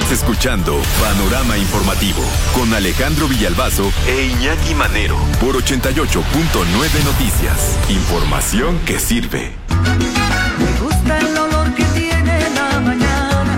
Escuchando Panorama Informativo con Alejandro Villalbazo e Iñaki Manero por 88.9 Noticias. Información que sirve. Me gusta el olor que tiene la mañana.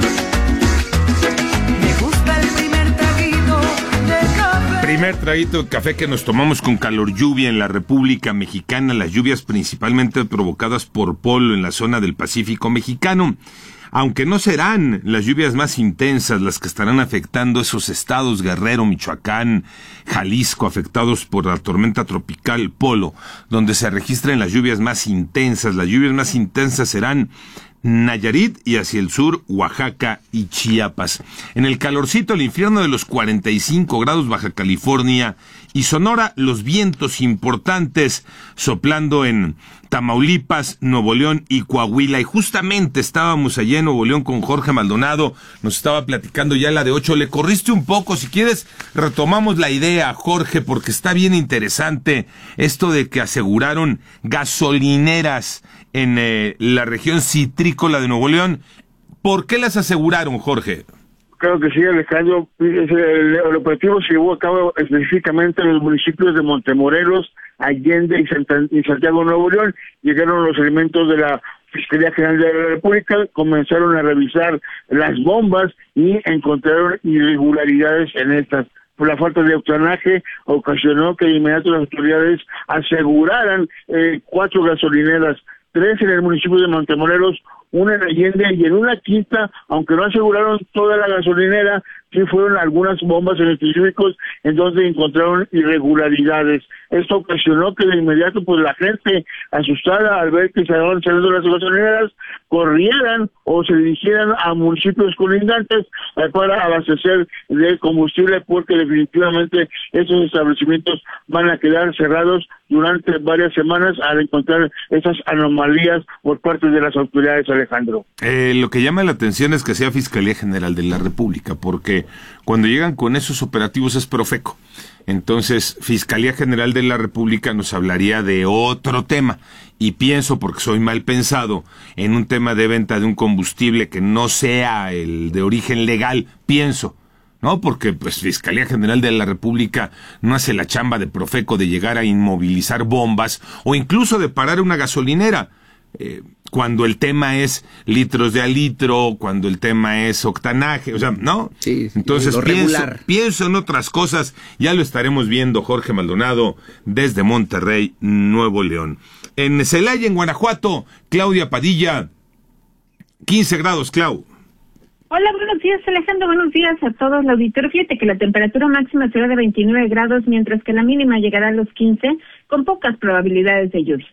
Me gusta el primer traguito de café. Primer traguito de café que nos tomamos con calor lluvia en la República Mexicana. Las lluvias principalmente provocadas por polo en la zona del Pacífico mexicano. Aunque no serán las lluvias más intensas las que estarán afectando esos estados, Guerrero, Michoacán, Jalisco, afectados por la tormenta tropical Polo, donde se registran las lluvias más intensas. Las lluvias más intensas serán Nayarit y hacia el sur, Oaxaca y Chiapas. En el calorcito, el infierno de los 45 grados, Baja California y Sonora, los vientos importantes soplando en Tamaulipas, Nuevo León y Coahuila. Y justamente estábamos allá en Nuevo León con Jorge Maldonado, nos estaba platicando ya la de 8. Le corriste un poco, si quieres retomamos la idea, Jorge, porque está bien interesante esto de que aseguraron gasolineras en la región citrícola de Nuevo León. ¿Por qué las aseguraron, Jorge? Claro que sí, Alejandro. El operativo se llevó a cabo específicamente en los municipios de Montemorelos, Allende y Santiago, Nuevo León. Llegaron los elementos de la Fiscalía General de la República, comenzaron a revisar las bombas y encontraron irregularidades en estas. Por la falta de octanaje ocasionó que de inmediato las autoridades aseguraran 4 gasolineras, 3 en el municipio de Montemorelos, una en Allende y en una quinta, aunque no aseguraron toda la gasolinera, sí fueron algunas bombas en específicos en donde encontraron irregularidades. Esto ocasionó que de inmediato pues la gente asustada al ver que se estaban saliendo las gasolineras corrieran o se dirigieran a municipios colindantes para abastecer de combustible, porque definitivamente esos establecimientos van a quedar cerrados durante varias semanas al encontrar esas anomalías por parte de las autoridades, Alejandro. Lo que llama la atención es que sea Fiscalía General de la República, porque cuando llegan con esos operativos es Profeco. Entonces, Fiscalía General de la República nos hablaría de otro tema. Y pienso, porque soy mal pensado, en un tema de venta de un combustible que no sea el de origen legal, pienso, ¿no? Porque pues Fiscalía General de la República no hace la chamba de Profeco de llegar a inmovilizar bombas o incluso de parar una gasolinera. Cuando el tema es litros de a litro, cuando el tema es octanaje, o sea, ¿no? Sí, entonces pienso en otras cosas, ya lo estaremos viendo. Jorge Maldonado desde Monterrey, Nuevo León. En Celaya, en Guanajuato, Claudia Padilla, 15 grados, Clau. Hola, buenos días, Alejandro, buenos días a todos los auditores. Fíjate que la temperatura máxima será de 29 grados, mientras que la mínima llegará a los 15, con pocas probabilidades de lluvia.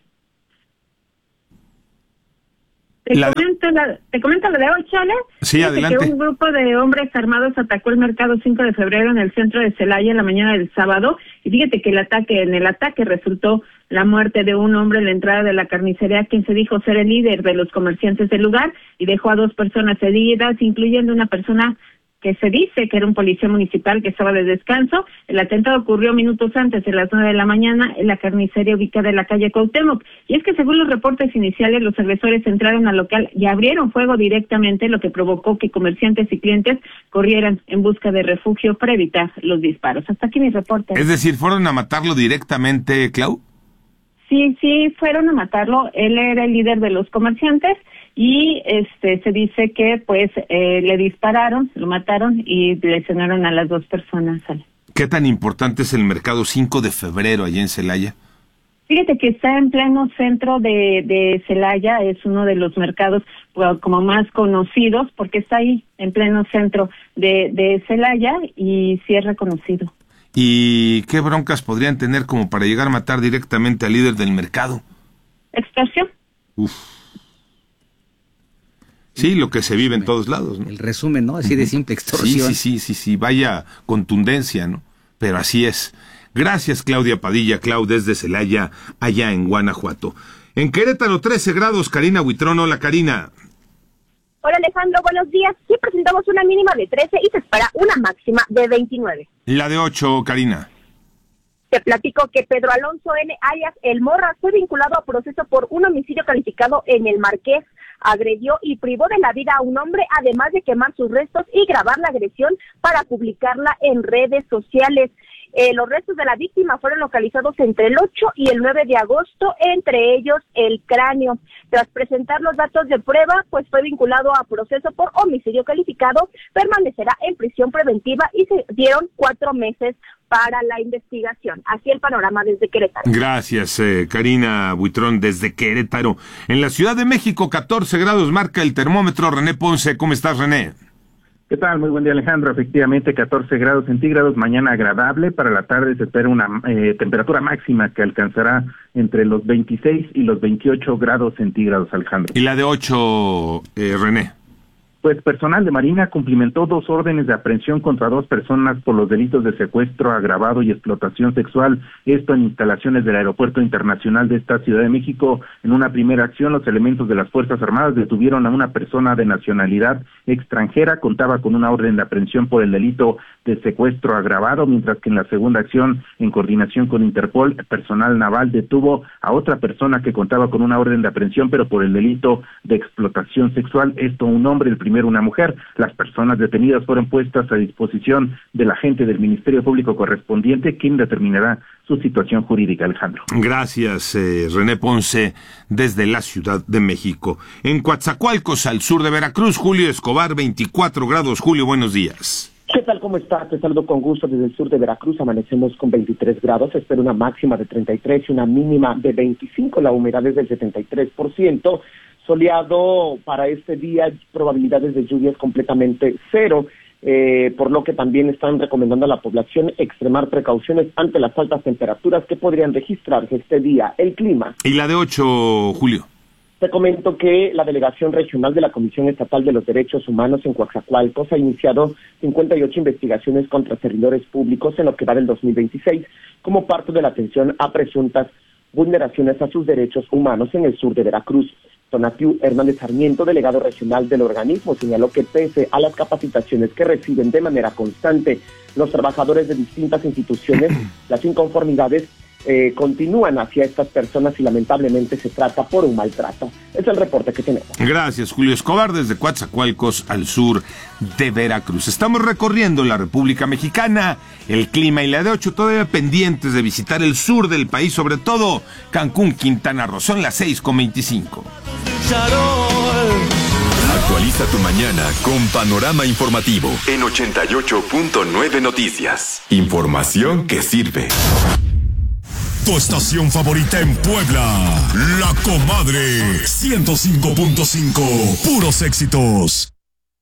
Te comento lo de hoy, Chale. Sí, fíjate adelante. Que un grupo de hombres armados atacó el mercado 5 de febrero en el centro de Celaya en la mañana del sábado. Y fíjate que en el ataque resultó la muerte de un hombre en la entrada de la carnicería, quien se dijo ser el líder de los comerciantes del lugar, y dejó a 2 personas heridas, incluyendo una persona que se dice que era un policía municipal que estaba de descanso. El atentado ocurrió minutos antes de las 9 de la mañana en la carnicería ubicada en la calle Cuauhtémoc. Y es que según los reportes iniciales, los agresores entraron al local y abrieron fuego directamente, lo que provocó que comerciantes y clientes corrieran en busca de refugio para evitar los disparos. Hasta aquí mi reporte. Es decir, ¿fueron a matarlo directamente, Clau? Sí, fueron a matarlo. Él era el líder de los comerciantes y se dice que pues le dispararon, lo mataron y lesionaron a las 2 personas. ¿Qué tan importante es el mercado 5 de febrero allá en Celaya? Fíjate que está en pleno centro de Celaya, es uno de los mercados como más conocidos porque está ahí en pleno centro de Celaya y sí es reconocido. ¿Y qué broncas podrían tener como para llegar a matar directamente al líder del mercado? Extorsión. Sí, lo que se vive en todos lados, ¿no? El resumen, ¿no? Así de simple, extorsión. Sí, vaya contundencia, ¿no? Pero así es. Gracias, Claudia Padilla, Clau, desde Celaya, allá en Guanajuato. En Querétaro, 13 grados, Karina Huitrón. Hola, Karina. Hola, Alejandro, buenos días. Sí presentamos una mínima de 13 y se espera una máxima de 29. La de 8, Karina. Te platico que Pedro Alonso N. alias El Morra fue vinculado a proceso por un homicidio calificado en El Marqués, agredió y privó de la vida a un hombre, además de quemar sus restos y grabar la agresión para publicarla en redes sociales. Los restos de la víctima fueron localizados entre el 8 y el 9 de agosto, entre ellos el cráneo. Tras presentar los datos de prueba, pues fue vinculado a proceso por homicidio calificado, permanecerá en prisión preventiva y se dieron 4 meses para la investigación. Así el panorama desde Querétaro. Gracias, Karina Buitrón, desde Querétaro. En la Ciudad de México, 14 grados marca el termómetro. René Ponce, ¿cómo estás, René? ¿Qué tal? Muy buen día, Alejandro. Efectivamente, 14 grados centígrados, mañana agradable. Para la tarde se espera una temperatura máxima que alcanzará entre los 26 y los 28 grados centígrados, Alejandro. ¿Y la de 8, René? Pues personal de Marina cumplimentó 2 órdenes de aprehensión contra 2 personas por los delitos de secuestro agravado y explotación sexual, esto en instalaciones del Aeropuerto Internacional de esta Ciudad de México. En una primera acción, los elementos de las Fuerzas Armadas detuvieron a una persona de nacionalidad extranjera, contaba con una orden de aprehensión por el delito de secuestro agravado, mientras que en la segunda acción, en coordinación con Interpol, personal naval detuvo a otra persona que contaba con una orden de aprehensión, pero por el delito de explotación sexual, esto un hombre, el primero una mujer. Las personas detenidas fueron puestas a disposición del agente del Ministerio Público correspondiente, quien determinará su situación jurídica, Alejandro. Gracias, René Ponce, desde la Ciudad de México. En Coatzacoalcos, al sur de Veracruz, Julio Escobar, 24 grados. Julio, buenos días. ¿Qué tal? ¿Cómo estás? Te saludo con gusto desde el sur de Veracruz. Amanecemos con 23 grados. Se espera una máxima de 33 y una mínima de 25. La humedad es del 73%. Soleado para este día, probabilidades de lluvias completamente cero, por lo que también están recomendando a la población extremar precauciones ante las altas temperaturas que podrían registrarse este día. El clima. ¿Y la de 8, Julio? Te comento que la Delegación Regional de la Comisión Estatal de los Derechos Humanos en Coatzacoalcos ha iniciado 58 investigaciones contra servidores públicos en lo que va del 2026, como parte de la atención a presuntas vulneraciones a sus derechos humanos en el sur de Veracruz. Tonatiu Hernández Sarmiento, delegado regional del organismo, señaló que pese a las capacitaciones que reciben de manera constante los trabajadores de distintas instituciones, las inconformidades continúan hacia estas personas y lamentablemente se trata por un maltrato. Es el reporte que tenemos. Gracias, Julio Escobar, desde Coatzacoalcos, al sur de Veracruz. Estamos recorriendo la República Mexicana, el clima y la de 8 todavía pendientes de visitar el sur del país, sobre todo Cancún, Quintana Roo. Son las 6:25. Actualiza tu mañana con Panorama Informativo en 88.9 Noticias. Información que sirve. Tu estación favorita en Puebla, La Comadre, 105.5, puros éxitos.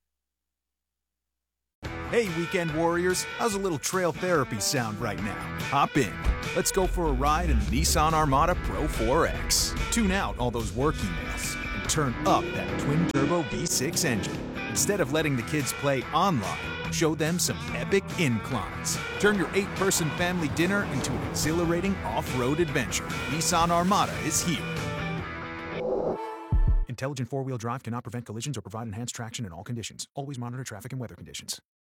Hey, weekend warriors, how's a little trail therapy sound right now? Hop in. Let's go for a ride in the Nissan Armada Pro 4X. Tune out all those work emails and turn up that twin-turbo V6 engine. Instead of letting the kids play online, show them some epic inclines. Turn your 8-person family dinner into an exhilarating off-road adventure. Nissan Armada is here. Intelligent four-wheel drive cannot prevent collisions or provide enhanced traction in all conditions. Always monitor traffic and weather conditions.